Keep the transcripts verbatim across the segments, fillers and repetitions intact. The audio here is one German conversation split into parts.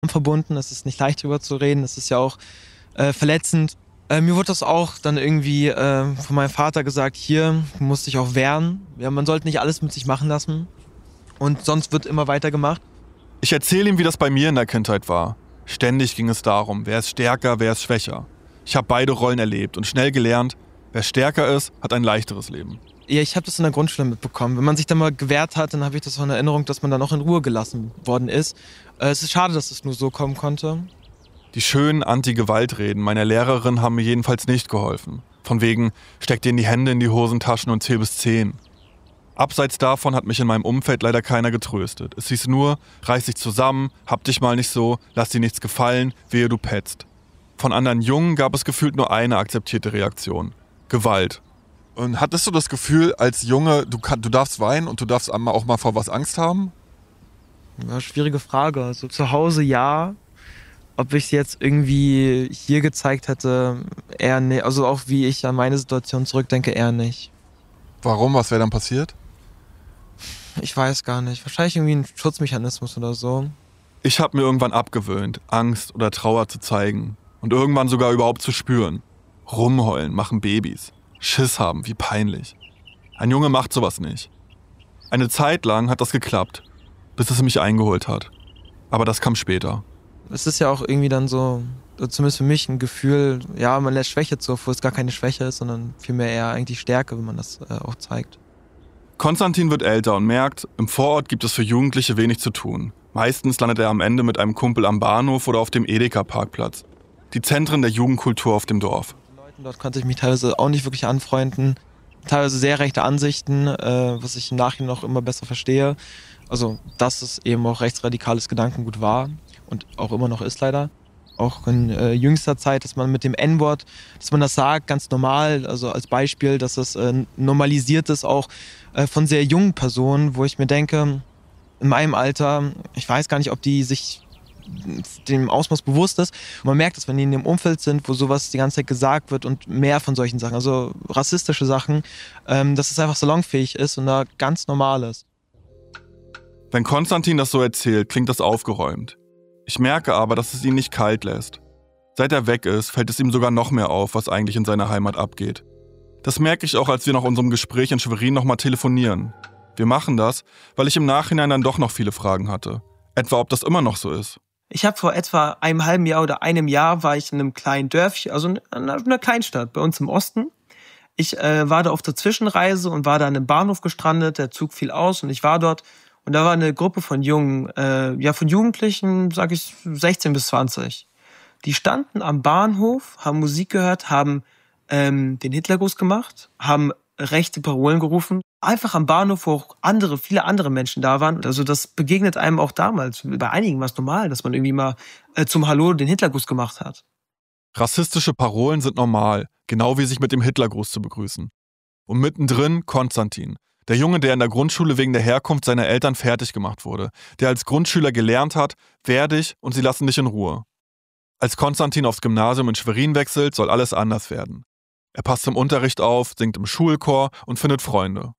verbunden. Es ist nicht leicht, darüber zu reden. Es ist ja auch äh, verletzend. Äh, mir wurde das auch dann irgendwie äh, von meinem Vater gesagt, hier, du musst dich auch wehren. Ja, man sollte nicht alles mit sich machen lassen. Und sonst wird immer weitergemacht. Ich erzähle ihm, wie das bei mir in der Kindheit war. Ständig ging es darum, wer ist stärker, wer ist schwächer. Ich habe beide Rollen erlebt und schnell gelernt, wer stärker ist, hat ein leichteres Leben. Ja, ich habe das in der Grundschule mitbekommen. Wenn man sich dann mal gewehrt hat, dann habe ich das auch in Erinnerung, dass man dann auch in Ruhe gelassen worden ist. Äh, es ist schade, dass es nur so kommen konnte. Die schönen Anti-Gewalt-Reden meiner Lehrerin haben mir jedenfalls nicht geholfen. Von wegen, steck dir in die Hände in die Hosentaschen und zähl bis zehn. Abseits davon hat mich in meinem Umfeld leider keiner getröstet. Es hieß nur, reiß dich zusammen, hab dich mal nicht so, lass dir nichts gefallen, wehe du petzt. Von anderen Jungen gab es gefühlt nur eine akzeptierte Reaktion. Gewalt. Und hattest du das Gefühl, als Junge, du, kann, du darfst weinen und du darfst auch mal vor was Angst haben? Ja, schwierige Frage. Also zu Hause ja. Ob ich es jetzt irgendwie hier gezeigt hätte, eher nicht. Also auch wie ich an meine Situation zurückdenke, eher nicht. Warum? Was wäre dann passiert? Ich weiß gar nicht. Wahrscheinlich irgendwie ein Schutzmechanismus oder so. Ich habe mir irgendwann abgewöhnt, Angst oder Trauer zu zeigen. Und irgendwann sogar überhaupt zu spüren. Rumheulen machen Babys. Schiss haben, wie peinlich. Ein Junge macht sowas nicht. Eine Zeit lang hat das geklappt, bis es mich eingeholt hat. Aber das kam später. Es ist ja auch irgendwie dann so, zumindest für mich, ein Gefühl, ja, man lässt Schwäche zu, obwohl es gar keine Schwäche ist, sondern vielmehr eher eigentlich Stärke, wenn man das äh, auch zeigt. Konstantin wird älter und merkt, im Vorort gibt es für Jugendliche wenig zu tun. Meistens landet er am Ende mit einem Kumpel am Bahnhof oder auf dem Edeka-Parkplatz. Die Zentren der Jugendkultur auf dem Dorf. Dort konnte ich mich teilweise auch nicht wirklich anfreunden. Teilweise sehr rechte Ansichten, äh, was ich im Nachhinein auch immer besser verstehe. Also, dass es eben auch rechtsradikales Gedankengut war und auch immer noch ist leider. Auch in äh, jüngster Zeit, dass man mit dem En-Wort, dass man das sagt, ganz normal, also als Beispiel, dass es äh, normalisiert ist, auch äh, von sehr jungen Personen, wo ich mir denke, in meinem Alter, ich weiß gar nicht, ob die sich dem Ausmaß bewusst ist. Und man merkt es, wenn die in dem Umfeld sind, wo sowas die ganze Zeit gesagt wird und mehr von solchen Sachen, also rassistische Sachen, ähm, dass es einfach salonfähig ist und da ganz normal ist. Wenn Konstantin das so erzählt, klingt das aufgeräumt. Ich merke aber, dass es ihn nicht kalt lässt. Seit er weg ist, fällt es ihm sogar noch mehr auf, was eigentlich in seiner Heimat abgeht. Das merke ich auch, als wir nach unserem Gespräch in Schwerin nochmal telefonieren. Wir machen das, weil ich im Nachhinein dann doch noch viele Fragen hatte. Etwa, ob das immer noch so ist. Ich habe vor etwa einem halben Jahr oder einem Jahr war ich in einem kleinen Dörfchen, also in einer Kleinstadt bei uns im Osten. Ich äh, war da auf der Zwischenreise und war da an einem Bahnhof gestrandet, der Zug fiel aus und ich war dort. Und da war eine Gruppe von Jungen, äh, ja von Jugendlichen, sag ich sechzehn bis zwanzig. Die standen am Bahnhof, haben Musik gehört, haben ähm, den Hitlergruß gemacht, haben rechte Parolen gerufen. Einfach am Bahnhof, wo auch andere, viele andere Menschen da waren. Also das begegnet einem auch damals. Bei einigen war es normal, dass man irgendwie mal äh, zum Hallo den Hitlergruß gemacht hat. Rassistische Parolen sind normal, genau wie sich mit dem Hitlergruß zu begrüßen. Und mittendrin Konstantin, der Junge, der in der Grundschule wegen der Herkunft seiner Eltern fertig gemacht wurde, der als Grundschüler gelernt hat, wehr dich und sie lassen dich in Ruhe. Als Konstantin aufs Gymnasium in Schwerin wechselt, soll alles anders werden. Er passt im Unterricht auf, singt im Schulchor und findet Freunde.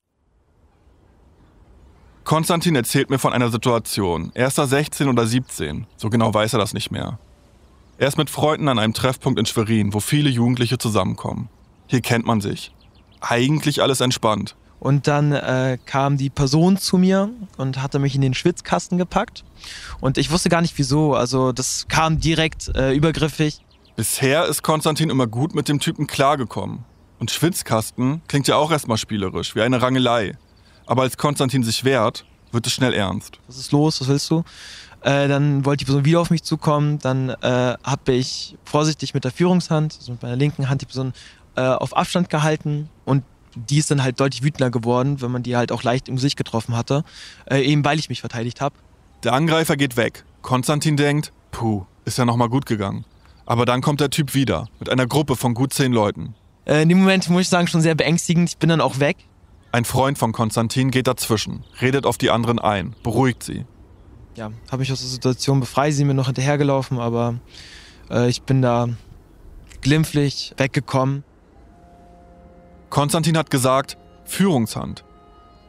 Konstantin erzählt mir von einer Situation. Er ist da sechzehn oder siebzehn, so genau weiß er das nicht mehr. Er ist mit Freunden an einem Treffpunkt in Schwerin, wo viele Jugendliche zusammenkommen. Hier kennt man sich. Eigentlich alles entspannt. Und dann äh, kam die Person zu mir und hatte mich in den Schwitzkasten gepackt. Und ich wusste gar nicht wieso, also das kam direkt äh, übergriffig. Bisher ist Konstantin immer gut mit dem Typen klargekommen. Und Schwitzkasten klingt ja auch erstmal spielerisch, wie eine Rangelei. Aber als Konstantin sich wehrt, wird es schnell ernst. Was ist los? Was willst du? Äh, dann wollte die Person wieder auf mich zukommen. Dann äh, habe ich vorsichtig mit der Führungshand, also mit meiner linken Hand, die Person äh, auf Abstand gehalten. Und die ist dann halt deutlich wütender geworden, wenn man die halt auch leicht im Gesicht getroffen hatte. Äh, eben weil ich mich verteidigt habe. Der Angreifer geht weg. Konstantin denkt, puh, ist ja nochmal gut gegangen. Aber dann kommt der Typ wieder, mit einer Gruppe von gut zehn Leuten. Äh, in dem Moment, muss ich sagen, schon sehr beängstigend. Ich bin dann auch weg. Ein Freund von Konstantin geht dazwischen, redet auf die anderen ein, beruhigt sie. Ja, habe mich aus der Situation befreit, sie sind mir noch hinterhergelaufen, aber äh, ich bin da glimpflich weggekommen. Konstantin hat gesagt, Führungshand.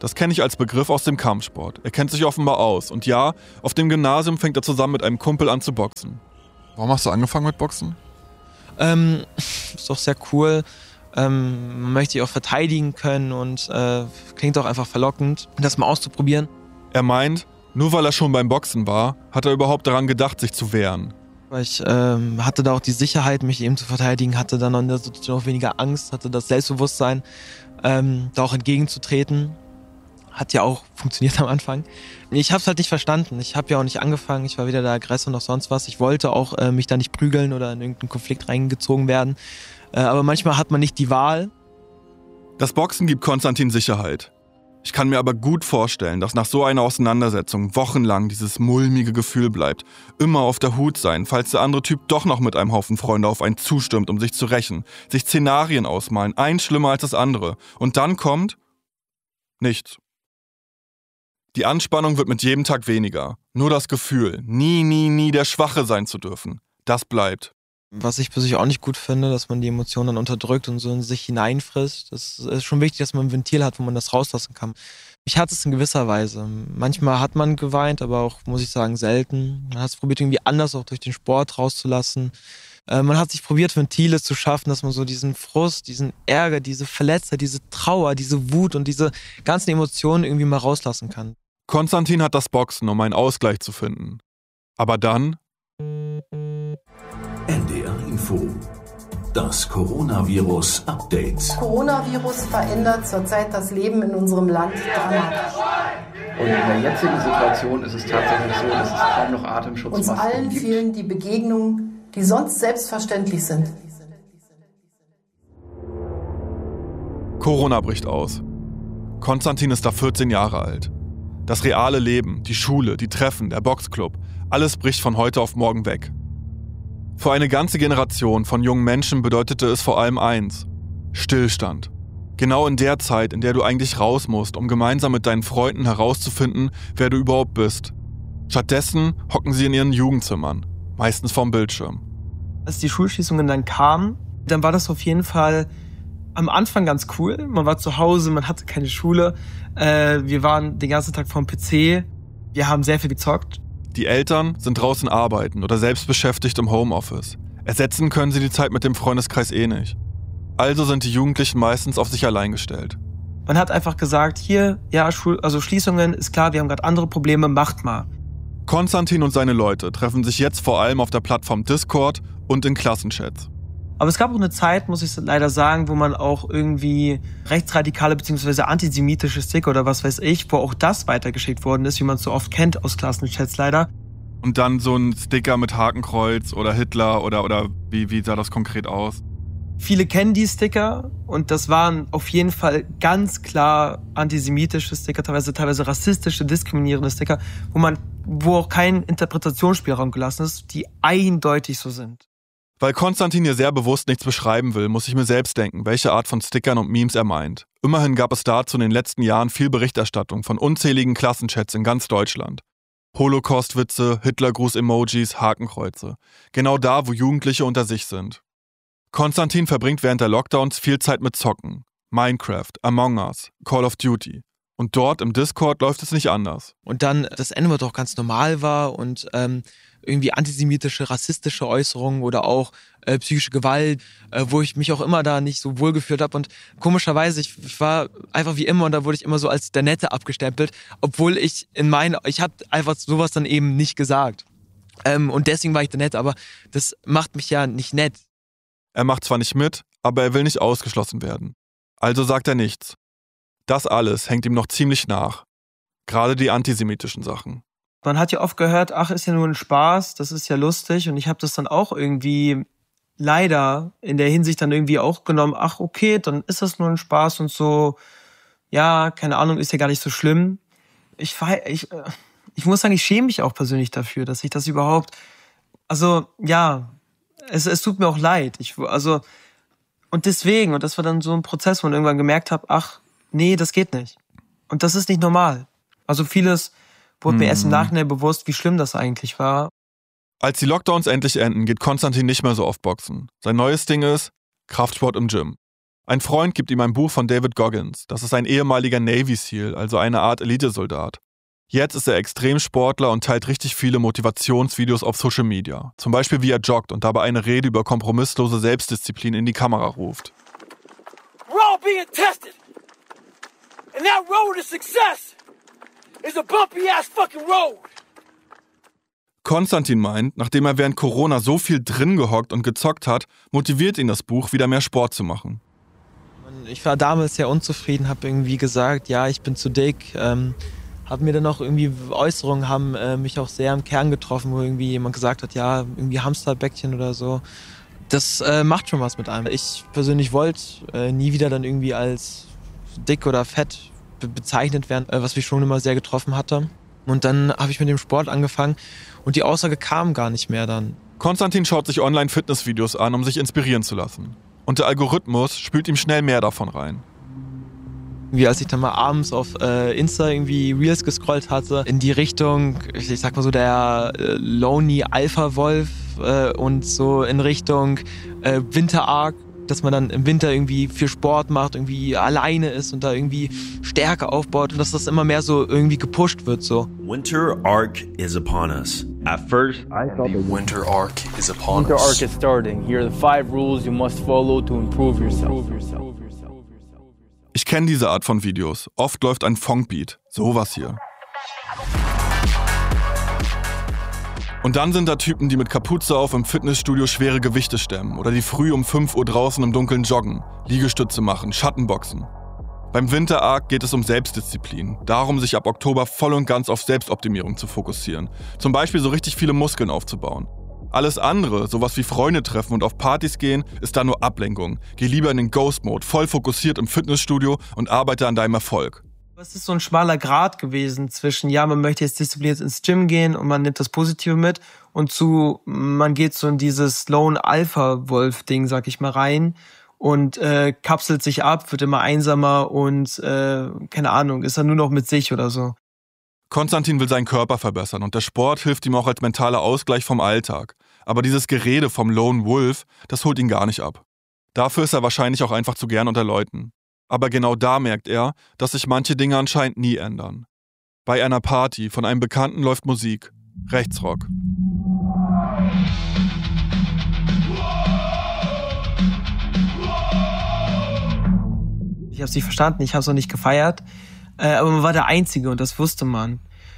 Das kenne ich als Begriff aus dem Kampfsport. Er kennt sich offenbar aus. Und ja, auf dem Gymnasium fängt er zusammen mit einem Kumpel an zu boxen. Warum hast du angefangen mit Boxen? Ähm, ist doch sehr cool. Ähm, man möchte sich auch verteidigen können und äh, klingt auch einfach verlockend, das mal auszuprobieren. Er meint, nur weil er schon beim Boxen war, hat er überhaupt daran gedacht, sich zu wehren. Weil ich ähm, hatte da auch die Sicherheit, mich eben zu verteidigen, hatte dann in der Situation auch weniger Angst, hatte das Selbstbewusstsein, ähm, da auch entgegenzutreten. Hat ja auch funktioniert am Anfang. Ich habe es halt nicht verstanden. Ich habe ja auch nicht angefangen. Ich war weder der Aggressor noch sonst was. Ich wollte auch äh, mich da nicht prügeln oder in irgendeinen Konflikt reingezogen werden. Äh, aber manchmal hat man nicht die Wahl. Das Boxen gibt Konstantin Sicherheit. Ich kann mir aber gut vorstellen, dass nach so einer Auseinandersetzung wochenlang dieses mulmige Gefühl bleibt. Immer auf der Hut sein, falls der andere Typ doch noch mit einem Haufen Freunde auf einen zustürmt, um sich zu rächen. Sich Szenarien ausmalen, eins schlimmer als das andere. Und dann kommt nichts. Die Anspannung wird mit jedem Tag weniger. Nur das Gefühl, nie, nie, nie der Schwache sein zu dürfen, das bleibt. Was ich persönlich auch nicht gut finde, dass man die Emotionen dann unterdrückt und so in sich hineinfrisst. Das ist schon wichtig, dass man ein Ventil hat, wo man das rauslassen kann. Ich hatte es in gewisser Weise. Manchmal hat man geweint, aber auch, muss ich sagen, selten. Man hat es probiert, irgendwie anders auch durch den Sport rauszulassen. Äh, man hat sich probiert, Ventile zu schaffen, dass man so diesen Frust, diesen Ärger, diese Verletztheit, diese Trauer, diese Wut und diese ganzen Emotionen irgendwie mal rauslassen kann. Konstantin hat das Boxen, um einen Ausgleich zu finden. Aber dann... N D R Info. Das Coronavirus-Update. Coronavirus verändert zurzeit das Leben in unserem Land dramatisch. Und in der jetzigen Situation ist es tatsächlich so, dass es kaum noch Atemschutzmasken Uns allen gibt. fehlen die Begegnungen, die sonst selbstverständlich sind. Corona bricht aus. Konstantin ist da vierzehn Jahre alt. Das reale Leben, die Schule, die Treffen, der Boxclub, alles bricht von heute auf morgen weg. Für eine ganze Generation von jungen Menschen bedeutete es vor allem eins: Stillstand. Genau in der Zeit, in der du eigentlich raus musst, um gemeinsam mit deinen Freunden herauszufinden, wer du überhaupt bist. Stattdessen hocken sie in ihren Jugendzimmern, meistens vorm Bildschirm. Als die Schulschließungen dann kamen, dann war das auf jeden Fall am Anfang ganz cool. Man war zu Hause, man hatte keine Schule. Äh, wir waren den ganzen Tag vorm P C. Wir haben sehr viel gezockt. Die Eltern sind draußen arbeiten oder selbst beschäftigt im Homeoffice. Ersetzen können sie die Zeit mit dem Freundeskreis eh nicht. Also sind die Jugendlichen meistens auf sich allein gestellt. Man hat einfach gesagt, hier, ja, Schul- also Schließungen, ist klar, wir haben gerade andere Probleme, macht mal. Konstantin und seine Leute treffen sich jetzt vor allem auf der Plattform Discord und in Klassenchats. Aber es gab auch eine Zeit, muss ich leider sagen, wo man auch irgendwie rechtsradikale bzw. antisemitische Sticker oder was weiß ich, wo auch das weitergeschickt worden ist, wie man es so oft kennt aus Klassenchats leider. Und dann so ein Sticker mit Hakenkreuz oder Hitler oder, oder wie, wie sah das konkret aus? Viele kennen die Sticker und das waren auf jeden Fall ganz klar antisemitische Sticker, teilweise, teilweise rassistische, diskriminierende Sticker, wo man, wo auch kein Interpretationsspielraum gelassen ist, die eindeutig so sind. Weil Konstantin hier sehr bewusst nichts beschreiben will, muss ich mir selbst denken, welche Art von Stickern und Memes er meint. Immerhin gab es dazu in den letzten Jahren viel Berichterstattung von unzähligen Klassenchats in ganz Deutschland. Holocaust-Witze, Hitlergruß-Emojis, Hakenkreuze. Genau da, wo Jugendliche unter sich sind. Konstantin verbringt während der Lockdowns viel Zeit mit Zocken. Minecraft, Among Us, Call of Duty. Und dort im Discord läuft es nicht anders. Und dann das N-Wort auch ganz normal war und ähm, irgendwie antisemitische, rassistische Äußerungen oder auch äh, psychische Gewalt, äh, wo ich mich auch immer da nicht so wohl gefühlt habe. Und komischerweise, ich, ich war einfach wie immer und da wurde ich immer so als der Nette abgestempelt, obwohl ich in meinen, ich habe einfach sowas dann eben nicht gesagt. Ähm, und deswegen war ich der Nette, aber das macht mich ja nicht nett. Er macht zwar nicht mit, aber er will nicht ausgeschlossen werden. Also sagt er nichts. Das alles hängt ihm noch ziemlich nach. Gerade die antisemitischen Sachen. Man hat ja oft gehört, ach, ist ja nur ein Spaß, das ist ja lustig. Und ich habe das dann auch irgendwie leider in der Hinsicht dann irgendwie auch genommen, ach okay, dann ist das nur ein Spaß und so, ja, keine Ahnung, ist ja gar nicht so schlimm. Ich, ich, ich muss sagen, ich schäme mich auch persönlich dafür, dass ich das überhaupt, also ja, es, es tut mir auch leid. Ich, also, und deswegen, und das war dann so ein Prozess, wo ich irgendwann gemerkt habe, ach, nee, das geht nicht. Und das ist nicht normal. Also vieles wurde mir erst im Nachhinein bewusst, wie schlimm das eigentlich war. Als die Lockdowns endlich enden, geht Konstantin nicht mehr so oft boxen. Sein neues Ding ist Kraftsport im Gym. Ein Freund gibt ihm ein Buch von David Goggins. Das ist ein ehemaliger Navy SEAL, also eine Art Elitesoldat. Jetzt ist er Extremsportler und teilt richtig viele Motivationsvideos auf Social Media. Zum Beispiel wie er joggt und dabei eine Rede über kompromisslose Selbstdisziplin in die Kamera ruft. We're all being tested. And that road to success is a bumpy ass fucking road. Konstantin meint, nachdem er während Corona so viel drin gehockt und gezockt hat, motiviert ihn das Buch, wieder mehr Sport zu machen. Ich war damals sehr unzufrieden, habe irgendwie gesagt, ja, ich bin zu dick. Ähm, hab mir dann auch irgendwie Äußerungen haben äh, mich auch sehr im Kern getroffen, wo irgendwie jemand gesagt hat, ja, irgendwie Hamsterbäckchen oder so. Das äh, macht schon was mit einem. Ich persönlich wollte äh, nie wieder dann irgendwie als dick oder fett be- bezeichnet werden, äh, was mich schon immer sehr getroffen hatte. Und dann habe ich mit dem Sport angefangen und die Aussage kam gar nicht mehr dann. Konstantin schaut sich online Fitnessvideos an, um sich inspirieren zu lassen. Und der Algorithmus spült ihm schnell mehr davon rein. Wie als ich dann mal abends auf äh, Insta irgendwie Reels gescrollt hatte, in die Richtung, ich, ich sag mal so der äh, Lonely Alpha Wolf äh, und so in Richtung äh, Winter Arc, dass man dann im Winter irgendwie viel Sport macht, irgendwie alleine ist und da irgendwie Stärke aufbaut und dass das immer mehr so irgendwie gepusht wird so. Winter Arc is upon us. At first, I thought the winter arc is upon winter us. Winter Arc is starting. Here are the five rules you must follow to improve yourself. Ich kenne diese Art von Videos. Oft läuft ein Funkbeat. Sowas hier. Und dann sind da Typen, die mit Kapuze auf im Fitnessstudio schwere Gewichte stemmen oder die früh um fünf Uhr draußen im Dunkeln joggen, Liegestütze machen, Schattenboxen. Beim Winter Arc geht es um Selbstdisziplin, darum, sich ab Oktober voll und ganz auf Selbstoptimierung zu fokussieren. Zum Beispiel so richtig viele Muskeln aufzubauen. Alles andere, sowas wie Freunde treffen und auf Partys gehen, ist da nur Ablenkung. Geh lieber in den Ghost-Mode, voll fokussiert im Fitnessstudio und arbeite an deinem Erfolg. Es ist so ein schmaler Grat gewesen zwischen, ja, man möchte jetzt diszipliniert ins Gym gehen und man nimmt das Positive mit und zu, man geht so in dieses Lone-Alpha-Wolf-Ding, sag ich mal, rein und äh, kapselt sich ab, wird immer einsamer und, äh, keine Ahnung, ist dann nur noch mit sich oder so. Konstantin will seinen Körper verbessern und der Sport hilft ihm auch als mentaler Ausgleich vom Alltag. Aber dieses Gerede vom Lone Wolf, das holt ihn gar nicht ab. Dafür ist er wahrscheinlich auch einfach zu gern unter Leuten. Aber genau da merkt er, dass sich manche Dinge anscheinend nie ändern. Bei einer Party von einem Bekannten läuft Musik. Rechtsrock. Ich hab's nicht verstanden, ich hab's auch nicht gefeiert. Äh, aber man war der Einzige und das wusste man.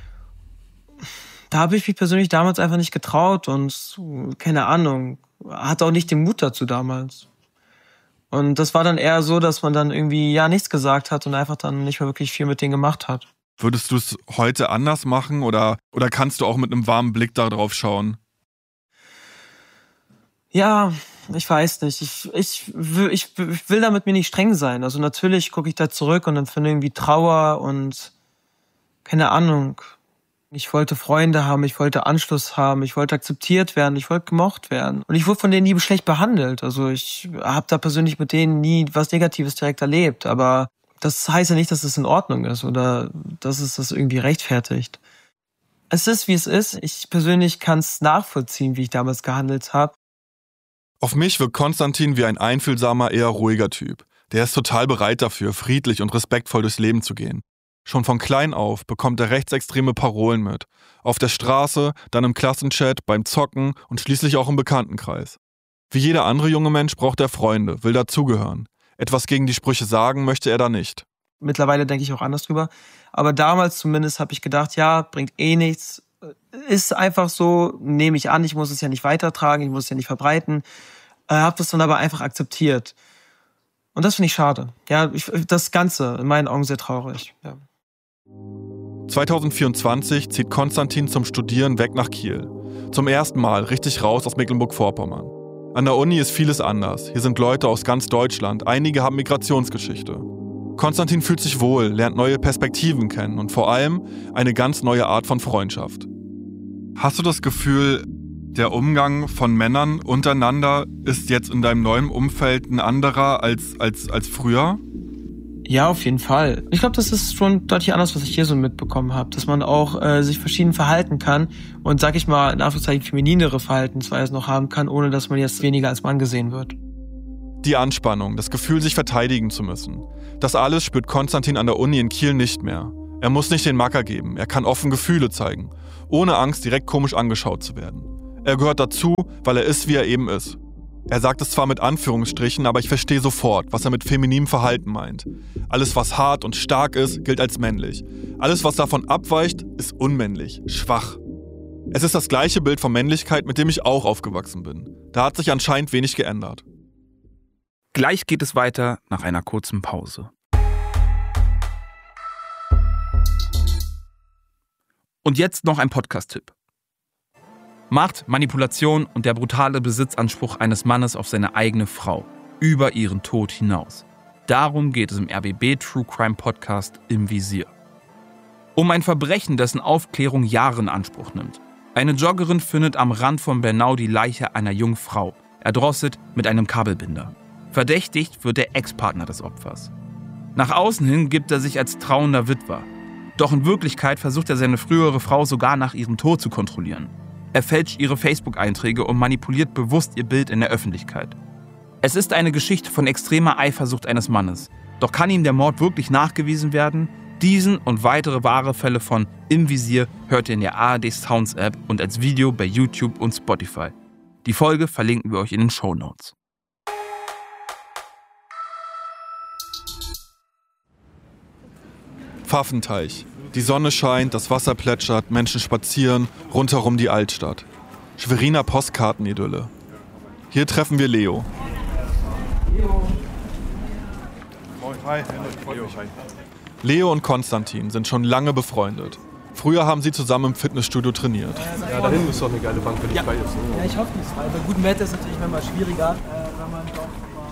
Da habe ich mich persönlich damals einfach nicht getraut und keine Ahnung, hatte auch nicht den Mut dazu damals. Und das war dann eher so, dass man dann irgendwie ja nichts gesagt hat und einfach dann nicht mehr wirklich viel mit denen gemacht hat. Würdest du es heute anders machen oder, oder kannst du auch mit einem warmen Blick da drauf schauen? Ja, ich weiß nicht. Ich, ich, will, ich, ich will da mit mir nicht streng sein. Also natürlich gucke ich da zurück und empfinde irgendwie Trauer und keine Ahnung. Ich wollte Freunde haben, ich wollte Anschluss haben, ich wollte akzeptiert werden, ich wollte gemocht werden. Und ich wurde von denen nie schlecht behandelt. Also ich habe da persönlich mit denen nie was Negatives direkt erlebt. Aber das heißt ja nicht, dass es in Ordnung ist oder dass es das irgendwie rechtfertigt. Es ist, wie es ist. Ich persönlich kann es nachvollziehen, wie ich damals gehandelt habe. Auf mich wirkt Konstantin wie ein einfühlsamer, eher ruhiger Typ. Der ist total bereit dafür, friedlich und respektvoll durchs Leben zu gehen. Schon von klein auf bekommt er rechtsextreme Parolen mit. Auf der Straße, dann im Klassenchat, beim Zocken und schließlich auch im Bekanntenkreis. Wie jeder andere junge Mensch braucht er Freunde, will dazugehören. Etwas gegen die Sprüche sagen möchte er da nicht. Mittlerweile denke ich auch anders drüber. Aber damals zumindest habe ich gedacht, ja, bringt eh nichts. Ist einfach so, nehme ich an, ich muss es ja nicht weitertragen, ich muss es ja nicht verbreiten. Äh, habe das dann aber einfach akzeptiert. Und das finde ich schade. Ja, ich, das Ganze in meinen Augen sehr traurig. Ja. zwanzig vierundzwanzig zieht Konstantin zum Studieren weg nach Kiel. Zum ersten Mal richtig raus aus Mecklenburg-Vorpommern. An der Uni ist vieles anders. Hier sind Leute aus ganz Deutschland. Einige haben Migrationsgeschichte. Konstantin fühlt sich wohl, lernt neue Perspektiven kennen und vor allem eine ganz neue Art von Freundschaft. Hast du das Gefühl, der Umgang von Männern untereinander ist jetzt in deinem neuen Umfeld ein anderer als, als, als früher? Ja, auf jeden Fall. Ich glaube, das ist schon deutlich anders, was ich hier so mitbekommen habe. Dass man auch äh, sich verschieden verhalten kann und, sag ich mal, in Anführungszeichen femininere Verhaltensweisen noch haben kann, ohne dass man jetzt weniger als Mann gesehen wird. Die Anspannung, das Gefühl, sich verteidigen zu müssen. Das alles spürt Konstantin an der Uni in Kiel nicht mehr. Er muss nicht den Macker geben, er kann offen Gefühle zeigen, ohne Angst, direkt komisch angeschaut zu werden. Er gehört dazu, weil er ist, wie er eben ist. Er sagt es zwar mit Anführungsstrichen, aber ich verstehe sofort, was er mit femininem Verhalten meint. Alles, was hart und stark ist, gilt als männlich. Alles, was davon abweicht, ist unmännlich, schwach. Es ist das gleiche Bild von Männlichkeit, mit dem ich auch aufgewachsen bin. Da hat sich anscheinend wenig geändert. Gleich geht es weiter nach einer kurzen Pause. Und jetzt noch ein Podcast-Tipp. Macht Manipulation und der brutale Besitzanspruch eines Mannes auf seine eigene Frau über ihren Tod hinaus. Darum geht es im R B B True Crime Podcast Im Visier. Um ein Verbrechen, dessen Aufklärung Jahre in Anspruch nimmt. Eine Joggerin findet am Rand von Bernau die Leiche einer jungen Frau, erdrosselt mit einem Kabelbinder. Verdächtigt wird der Ex-Partner des Opfers. Nach außen hin gibt er sich als trauender Witwer. Doch in Wirklichkeit versucht er seine frühere Frau sogar nach ihrem Tod zu kontrollieren. Er fälscht ihre Facebook-Einträge und manipuliert bewusst ihr Bild in der Öffentlichkeit. Es ist eine Geschichte von extremer Eifersucht eines Mannes. Doch kann ihm der Mord wirklich nachgewiesen werden? Diesen und weitere wahre Fälle von Im Visier hört ihr in der A R D Sounds App und als Video bei YouTube und Spotify. Die Folge verlinken wir euch in den Shownotes. Pfaffenteich. Die Sonne scheint, das Wasser plätschert, Menschen spazieren, rundherum die Altstadt. Schweriner Postkartenidylle. Hier treffen wir Leo. Leo und Konstantin sind schon lange befreundet. Früher haben sie zusammen im Fitnessstudio trainiert. Ja, da hinten ist doch eine geile Bank, wenn ich frei ist. Ja, ich hoffe nicht, weil bei gutem Wetter ist es natürlich manchmal schwieriger, wenn man doch...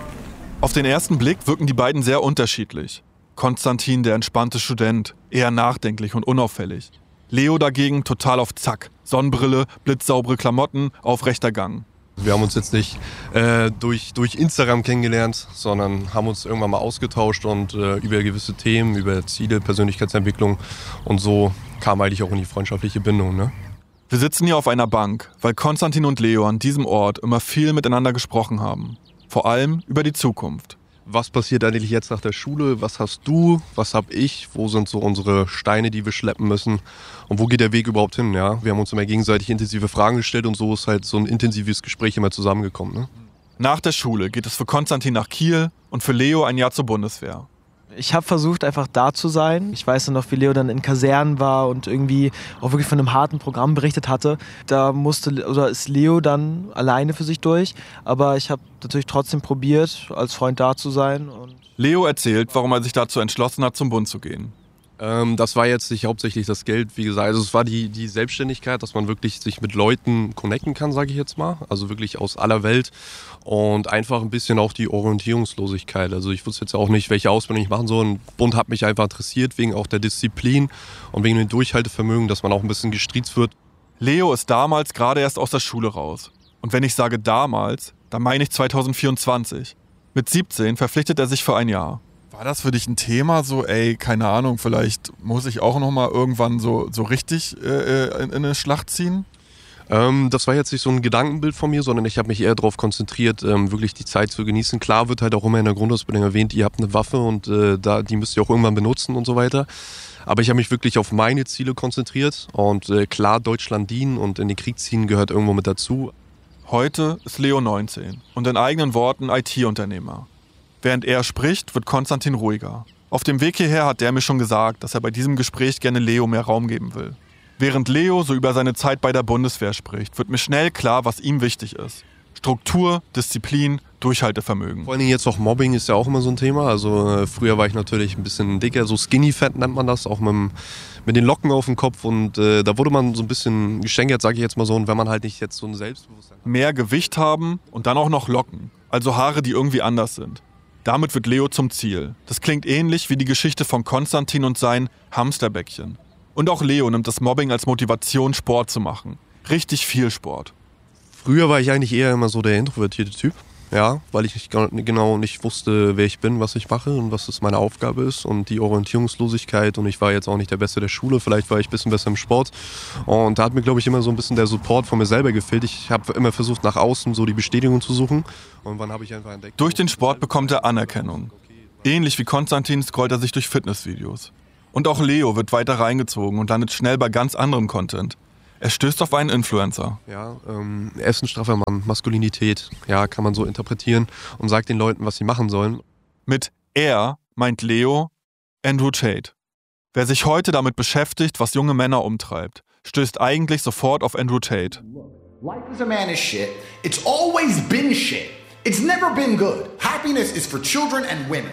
Auf den ersten Blick wirken die beiden sehr unterschiedlich. Konstantin, der entspannte Student, eher nachdenklich und unauffällig. Leo dagegen total auf Zack. Sonnenbrille, blitzsaubere Klamotten, aufrechter Gang. Wir haben uns jetzt nicht äh, durch, durch Instagram kennengelernt, sondern haben uns irgendwann mal ausgetauscht und äh, über gewisse Themen, über Ziele, Persönlichkeitsentwicklung und so kam eigentlich auch in die freundschaftliche Bindung. Ne? Wir sitzen hier auf einer Bank, weil Konstantin und Leo an diesem Ort immer viel miteinander gesprochen haben. Vor allem über die Zukunft. Was passiert eigentlich jetzt nach der Schule? Was hast du? Was hab ich? Wo sind so unsere Steine, die wir schleppen müssen? Und wo geht der Weg überhaupt hin? Ja? Wir haben uns immer gegenseitig intensive Fragen gestellt und so ist halt so ein intensives Gespräch immer zusammengekommen. Ne? Nach der Schule geht es für Konstantin nach Kiel und für Leo ein Jahr zur Bundeswehr. Ich habe versucht, einfach da zu sein. Ich weiß noch, wie Leo dann in Kasernen war und irgendwie auch wirklich von einem harten Programm berichtet hatte. Da musste oder ist Leo dann alleine für sich durch. Aber ich habe natürlich trotzdem probiert, als Freund da zu sein. Und Leo erzählt, warum er sich dazu entschlossen hat, zum Bund zu gehen. Ähm, das war jetzt nicht hauptsächlich das Geld, wie gesagt. Also es war die, die Selbstständigkeit, dass man wirklich sich mit Leuten connecten kann, sage ich jetzt mal. Also wirklich aus aller Welt. Und einfach ein bisschen auch die Orientierungslosigkeit. Also ich wusste jetzt auch nicht, welche Ausbildung ich machen soll. Ein Bund hat mich einfach interessiert, wegen auch der Disziplin und wegen dem Durchhaltevermögen, dass man auch ein bisschen gestriezt wird. Leo ist damals gerade erst aus der Schule raus. Und wenn ich sage damals, dann meine ich zwanzig vierundzwanzig. Mit siebzehn verpflichtet er sich für ein Jahr. War das für dich ein Thema, so, ey, keine Ahnung, vielleicht muss ich auch nochmal irgendwann so, so richtig äh, in, in eine Schlacht ziehen? Ähm, das war jetzt nicht so ein Gedankenbild von mir, sondern ich habe mich eher darauf konzentriert, ähm, wirklich die Zeit zu genießen. Klar wird halt auch immer in der Grundausbildung erwähnt, ihr habt eine Waffe und äh, da, die müsst ihr auch irgendwann benutzen und so weiter. Aber ich habe mich wirklich auf meine Ziele konzentriert und äh, klar, Deutschland dienen und in den Krieg ziehen gehört irgendwo mit dazu. Heute ist Leo neunzehn und in eigenen Worten I T-Unternehmer. Während er spricht, wird Konstantin ruhiger. Auf dem Weg hierher hat der mir schon gesagt, dass er bei diesem Gespräch gerne Leo mehr Raum geben will. Während Leo so über seine Zeit bei der Bundeswehr spricht, wird mir schnell klar, was ihm wichtig ist. Struktur, Disziplin, Durchhaltevermögen. Vor allen Dingen jetzt auch Mobbing ist ja auch immer so ein Thema. Also äh, früher war ich natürlich ein bisschen dicker, so Skinny Fat nennt man das, auch mit, dem, mit den Locken auf dem Kopf. Und äh, da wurde man so ein bisschen gestänkert, sage ich jetzt mal so. Und wenn man halt nicht jetzt so ein Selbstbewusstsein hat. Mehr Gewicht haben und dann auch noch Locken. Also Haare, die irgendwie anders sind. Damit wird Leo zum Ziel. Das klingt ähnlich wie die Geschichte von Konstantin und sein Hamsterbäckchen. Und auch Leo nimmt das Mobbing als Motivation, Sport zu machen. Richtig viel Sport. Früher war ich eigentlich eher immer so der introvertierte Typ. Ja, weil ich nicht genau nicht wusste, wer ich bin, was ich mache und was es meine Aufgabe ist und die Orientierungslosigkeit und ich war jetzt auch nicht der Beste der Schule, vielleicht war ich ein bisschen besser im Sport und da hat mir, glaube ich, immer so ein bisschen der Support von mir selber gefehlt. Ich habe immer versucht, nach außen so die Bestätigung zu suchen und wann habe ich einfach entdeckt... Durch den Sport bekommt er Anerkennung. Ähnlich wie Konstantin scrollt er sich durch Fitnessvideos. Und auch Leo wird weiter reingezogen und landet schnell bei ganz anderem Content. Er stößt auf einen Influencer. Ja, ähm, er ist ein straffer Mann, Maskulinität, ja, kann man so interpretieren und sagt den Leuten, was sie machen sollen. Mit er meint Leo Andrew Tate. Wer sich heute damit beschäftigt, was junge Männer umtreibt, stößt eigentlich sofort auf Andrew Tate. Life as a man is shit. It's always been shit. It's never been good. Happiness is for children and women.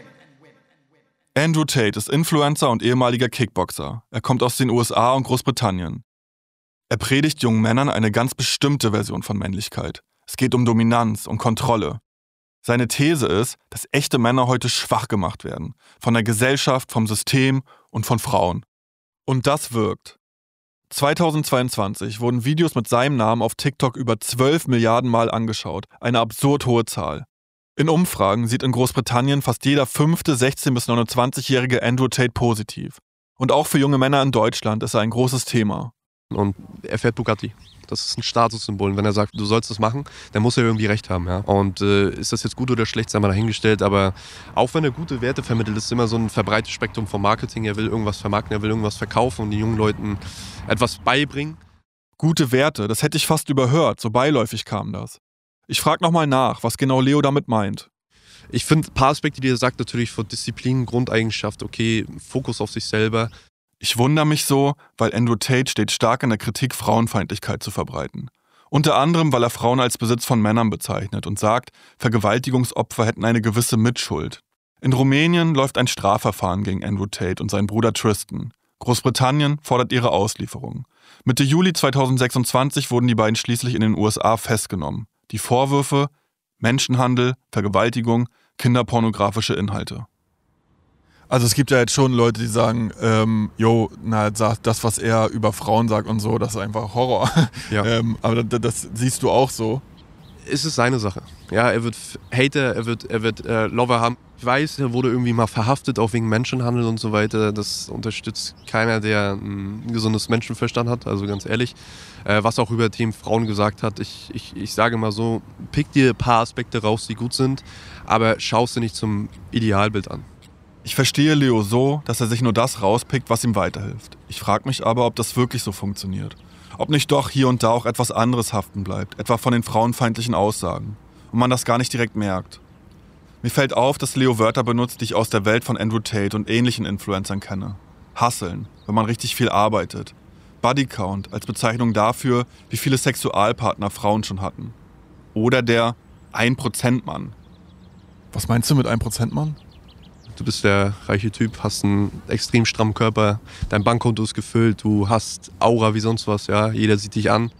Andrew Tate ist Influencer und ehemaliger Kickboxer. Er kommt aus den U S A und Großbritannien. Er predigt jungen Männern eine ganz bestimmte Version von Männlichkeit. Es geht um Dominanz und Kontrolle. Seine These ist, dass echte Männer heute schwach gemacht werden. Von der Gesellschaft, vom System und von Frauen. Und das wirkt. zweitausendzweiundzwanzig wurden Videos mit seinem Namen auf TikTok über zwölf Milliarden Mal angeschaut. Eine absurd hohe Zahl. In Umfragen sieht in Großbritannien fast jeder fünfte sechzehn- bis neunundzwanzigjährige Andrew Tate positiv. Und auch für junge Männer in Deutschland ist er ein großes Thema. Und er fährt Bugatti. Das ist ein Statussymbol. Und wenn er sagt, du sollst das machen, dann muss er irgendwie recht haben. Ja? Und äh, ist das jetzt gut oder schlecht, sei mal dahingestellt. Aber auch wenn er gute Werte vermittelt, ist immer so ein verbreitetes Spektrum vom Marketing. Er will irgendwas vermarkten, er will irgendwas verkaufen und den jungen Leuten etwas beibringen. Gute Werte, das hätte ich fast überhört. So beiläufig kam das. Ich frage nochmal nach, was genau Leo damit meint. Ich finde ein paar Aspekte, die er sagt, natürlich von Disziplin, Grundeigenschaft, okay, Fokus auf sich selber. Ich wundere mich so, weil Andrew Tate steht stark in der Kritik, Frauenfeindlichkeit zu verbreiten. Unter anderem, weil er Frauen als Besitz von Männern bezeichnet und sagt, Vergewaltigungsopfer hätten eine gewisse Mitschuld. In Rumänien läuft ein Strafverfahren gegen Andrew Tate und seinen Bruder Tristan. Großbritannien fordert ihre Auslieferung. Mitte Juli zweitausendsechsundzwanzig wurden die beiden schließlich in den U S A festgenommen. Die Vorwürfe: Menschenhandel, Vergewaltigung, kinderpornografische Inhalte. Also es gibt ja jetzt schon Leute, die sagen, ähm, jo, na, das, was er über Frauen sagt und so, das ist einfach Horror. Ja. ähm, aber das, das siehst du auch so. Es ist seine Sache. Ja, er wird Hater, er wird, er wird äh, Lover haben. Ich weiß, er wurde irgendwie mal verhaftet, auch wegen Menschenhandel und so weiter. Das unterstützt keiner, der ein gesundes Menschenverstand hat, also ganz ehrlich. Äh, was auch über Themen Frauen gesagt hat. Ich, ich, ich sage mal so, pick dir ein paar Aspekte raus, die gut sind, aber schau sie nicht zum Idealbild an. Ich verstehe Leo so, dass er sich nur das rauspickt, was ihm weiterhilft. Ich frage mich aber, ob das wirklich so funktioniert. Ob nicht doch hier und da auch etwas anderes haften bleibt, etwa von den frauenfeindlichen Aussagen. Und man das gar nicht direkt merkt. Mir fällt auf, dass Leo Wörter benutzt, die ich aus der Welt von Andrew Tate und ähnlichen Influencern kenne. Hustlen, wenn man richtig viel arbeitet. Bodycount als Bezeichnung dafür, wie viele Sexualpartner Frauen schon hatten. Oder der ein-Prozent-Mann. Was meinst du mit ein-Prozent-Mann? Du bist der reiche Typ, hast einen extrem strammen Körper, dein Bankkonto ist gefüllt, du hast Aura wie sonst was, ja, jeder sieht dich an.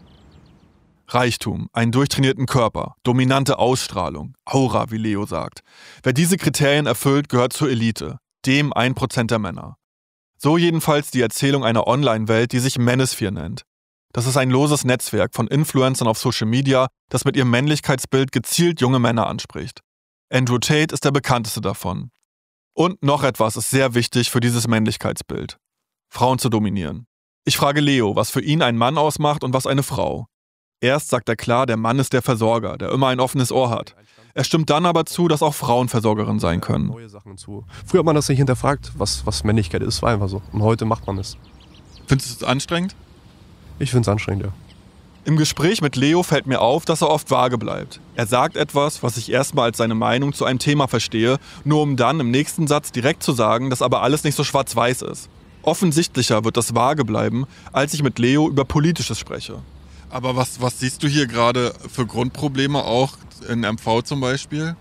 Reichtum, einen durchtrainierten Körper, dominante Ausstrahlung, Aura, wie Leo sagt. Wer diese Kriterien erfüllt, gehört zur Elite, dem ein Prozent der Männer. So jedenfalls die Erzählung einer Online-Welt, die sich Manosphere nennt. Das ist ein loses Netzwerk von Influencern auf Social Media, das mit ihrem Männlichkeitsbild gezielt junge Männer anspricht. Andrew Tate ist der bekannteste davon. Und noch etwas ist sehr wichtig für dieses Männlichkeitsbild: Frauen zu dominieren. Ich frage Leo, was für ihn ein Mann ausmacht und was eine Frau. Erst sagt er klar, der Mann ist der Versorger, der immer ein offenes Ohr hat. Er stimmt dann aber zu, dass auch Frauen Versorgerin sein können. Früher hat man das nicht hinterfragt, was, was Männlichkeit ist, war einfach so. Und heute macht man es. Findest du es anstrengend? Ich finde es anstrengend, ja. Im Gespräch mit Leo fällt mir auf, dass er oft vage bleibt. Er sagt etwas, was ich erstmal als seine Meinung zu einem Thema verstehe, nur um dann im nächsten Satz direkt zu sagen, dass aber alles nicht so schwarz-weiß ist. Offensichtlicher wird das vage bleiben, als ich mit Leo über Politisches spreche. Aber was, was siehst du hier gerade für Grundprobleme auch in M V zum Beispiel?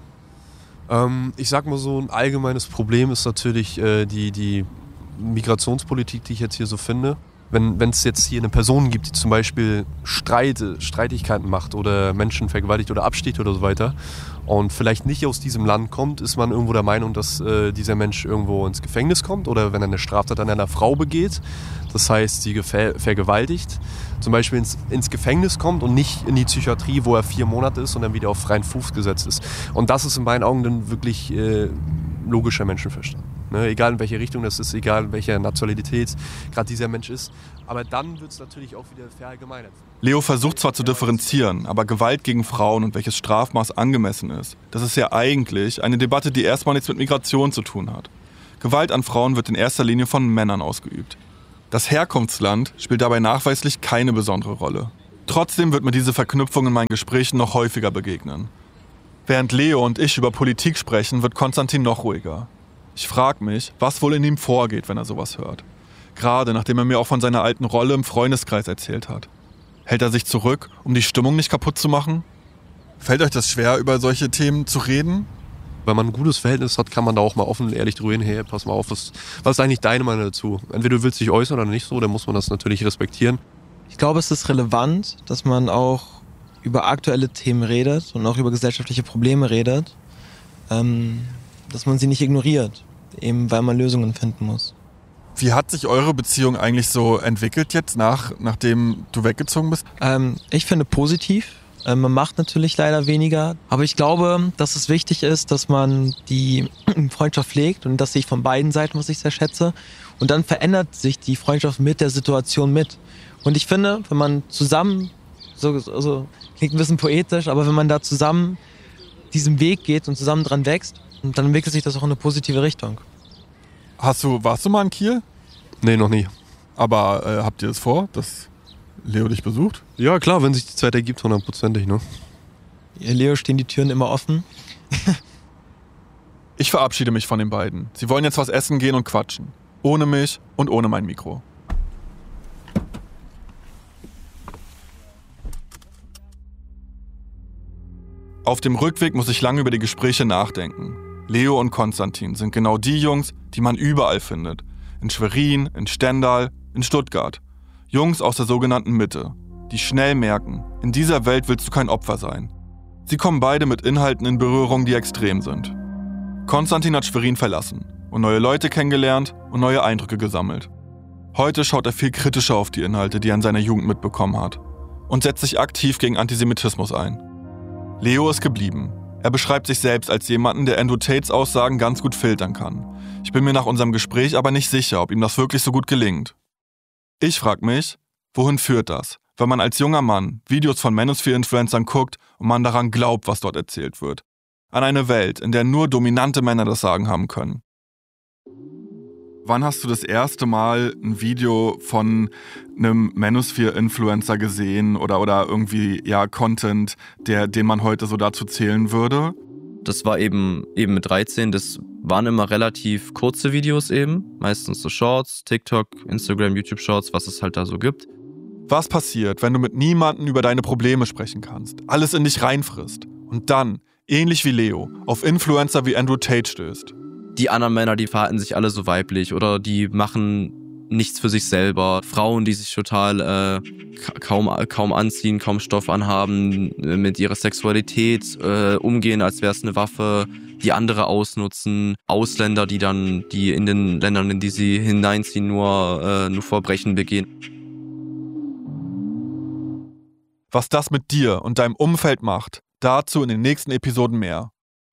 Ähm, ich sag mal so, ein allgemeines Problem ist natürlich äh, die, die Migrationspolitik, die ich jetzt hier so finde. Wenn es jetzt hier eine Person gibt, die zum Beispiel Streit, Streitigkeiten macht oder Menschen vergewaltigt oder absticht oder so weiter und vielleicht nicht aus diesem Land kommt, ist man irgendwo der Meinung, dass äh, dieser Mensch irgendwo ins Gefängnis kommt oder wenn er eine Straftat an einer Frau begeht, das heißt, sie ver- vergewaltigt, zum Beispiel ins, ins Gefängnis kommt und nicht in die Psychiatrie, wo er vier Monate ist und dann wieder auf freien Fuß gesetzt ist. Und das ist in meinen Augen dann wirklich äh, logischer Menschenverstand. Ne, egal in welche Richtung das ist, egal in welcher Nationalität gerade dieser Mensch ist. Aber dann wird es natürlich auch wieder verallgemeinert. Leo versucht zwar zu differenzieren, aber Gewalt gegen Frauen und welches Strafmaß angemessen ist, das ist ja eigentlich eine Debatte, die erstmal nichts mit Migration zu tun hat. Gewalt an Frauen wird in erster Linie von Männern ausgeübt. Das Herkunftsland spielt dabei nachweislich keine besondere Rolle. Trotzdem wird mir diese Verknüpfung in meinen Gesprächen noch häufiger begegnen. Während Leo und ich über Politik sprechen, wird Konstantin noch ruhiger. Ich frage mich, was wohl in ihm vorgeht, wenn er sowas hört. Gerade nachdem er mir auch von seiner alten Rolle im Freundeskreis erzählt hat. Hält er sich zurück, um die Stimmung nicht kaputt zu machen? Fällt euch das schwer, über solche Themen zu reden? Wenn man ein gutes Verhältnis hat, kann man da auch mal offen und ehrlich drüber hin, hey, pass mal auf, was, was ist eigentlich deine Meinung dazu? Entweder du willst dich äußern oder nicht so, dann muss man das natürlich respektieren. Ich glaube, es ist relevant, dass man auch über aktuelle Themen redet und auch über gesellschaftliche Probleme redet, ähm, dass man sie nicht ignoriert, eben weil man Lösungen finden muss. Wie hat sich eure Beziehung eigentlich so entwickelt jetzt, nach, nachdem du weggezogen bist? Ähm, ich finde positiv. Ähm, man macht natürlich leider weniger. Aber ich glaube, dass es wichtig ist, dass man die Freundschaft pflegt. Und das sehe ich von beiden Seiten, was ich sehr schätze. Und dann verändert sich die Freundschaft mit der Situation mit. Und ich finde, wenn man zusammen, so, also klingt ein bisschen poetisch, aber wenn man da zusammen diesen Weg geht und zusammen dran wächst, dann entwickelt sich das auch in eine positive Richtung. Hast du, warst du mal in Kiel? Nee, noch nie. Aber äh, habt ihr es vor, dass Leo dich besucht? Ja, klar, wenn sich die Zeit ergibt, hundertprozentig, ne? Ja, Leo stehen die Türen immer offen. Ich verabschiede mich von den beiden. Sie wollen jetzt was essen gehen und quatschen. Ohne mich und ohne mein Mikro. Auf dem Rückweg muss ich lange über die Gespräche nachdenken. Leo und Konstantin sind genau die Jungs, die man überall findet. In Schwerin, in Stendal, in Stuttgart. Jungs aus der sogenannten Mitte, die schnell merken, in dieser Welt willst du kein Opfer sein. Sie kommen beide mit Inhalten in Berührung, die extrem sind. Konstantin hat Schwerin verlassen und neue Leute kennengelernt und neue Eindrücke gesammelt. Heute schaut er viel kritischer auf die Inhalte, die er in seiner Jugend mitbekommen hat und setzt sich aktiv gegen Antisemitismus ein. Leo ist geblieben. Er beschreibt sich selbst als jemanden, der Andrew Tates Aussagen ganz gut filtern kann. Ich bin mir nach unserem Gespräch aber nicht sicher, ob ihm das wirklich so gut gelingt. Ich frage mich, wohin führt das, wenn man als junger Mann Videos von Manosphere-Influencern guckt und man daran glaubt, was dort erzählt wird? An eine Welt, in der nur dominante Männer das Sagen haben können. Wann hast du das erste Mal ein Video von einem Manosphere-Influencer gesehen oder, oder irgendwie ja Content, der, den man heute so dazu zählen würde? Das war eben, eben mit dreizehn, das waren immer relativ kurze Videos eben, meistens so Shorts, TikTok, Instagram, YouTube Shorts, was es halt da so gibt. Was passiert, wenn du mit niemandem über deine Probleme sprechen kannst, alles in dich reinfrisst und dann, ähnlich wie Leo, auf Influencer wie Andrew Tate stößt? Die anderen Männer, die verhalten sich alle so weiblich oder die machen nichts für sich selber. Frauen, die sich total äh, kaum, kaum anziehen, kaum Stoff anhaben, mit ihrer Sexualität äh, umgehen, als wäre es eine Waffe, die andere ausnutzen. Ausländer, die dann, die in den Ländern, in die sie hineinziehen, nur, äh, nur Verbrechen begehen. Was das mit dir und deinem Umfeld macht, dazu in den nächsten Episoden mehr.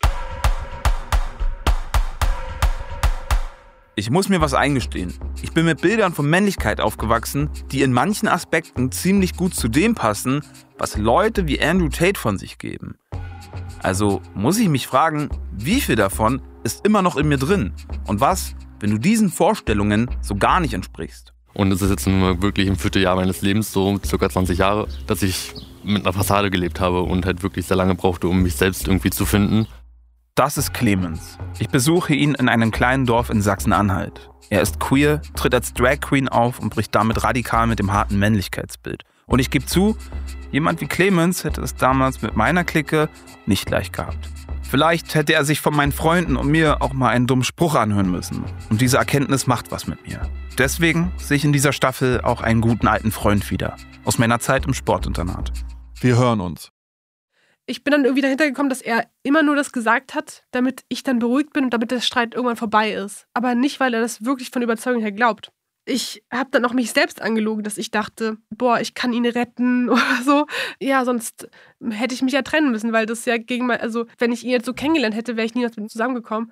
Ich muss mir was eingestehen. Ich bin mit Bildern von Männlichkeit aufgewachsen, die in manchen Aspekten ziemlich gut zu dem passen, was Leute wie Andrew Tate von sich geben. Also muss ich mich fragen, wie viel davon ist immer noch in mir drin? Und was, wenn du diesen Vorstellungen so gar nicht entsprichst? Und es ist jetzt nun mal wirklich im vierten Jahr meines Lebens, so circa zwanzig Jahre, dass ich mit einer Fassade gelebt habe und halt wirklich sehr lange brauchte, um mich selbst irgendwie zu finden. Das ist Clemens. Ich besuche ihn in einem kleinen Dorf in Sachsen-Anhalt. Er ist queer, tritt als Drag Queen auf und bricht damit radikal mit dem harten Männlichkeitsbild. Und ich gebe zu, jemand wie Clemens hätte es damals mit meiner Clique nicht leicht gehabt. Vielleicht hätte er sich von meinen Freunden und mir auch mal einen dummen Spruch anhören müssen. Und diese Erkenntnis macht was mit mir. Deswegen sehe ich in dieser Staffel auch einen guten alten Freund wieder. Aus meiner Zeit im Sportinternat. Wir hören uns. Ich bin dann irgendwie dahinter gekommen, dass er immer nur das gesagt hat, damit ich dann beruhigt bin und damit der Streit irgendwann vorbei ist. Aber nicht, weil er das wirklich von Überzeugung her glaubt. Ich habe dann auch mich selbst angelogen, dass ich dachte, boah, ich kann ihn retten oder so. Ja, sonst hätte ich mich ja trennen müssen, weil das ja gegen mein, also wenn ich ihn jetzt so kennengelernt hätte, wäre ich niemals mit ihm zusammengekommen.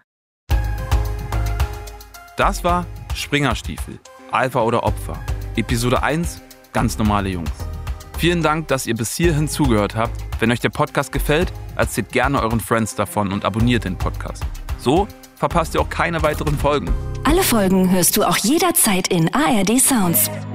Das war Springerstiefel, Alpha oder Opfer. Episode eins, ganz normale Jungs. Vielen Dank, dass ihr bis hierhin zugehört habt. Wenn euch der Podcast gefällt, erzählt gerne euren Friends davon und abonniert den Podcast. So verpasst ihr auch keine weiteren Folgen. Alle Folgen hörst du auch jederzeit in A R D Sounds.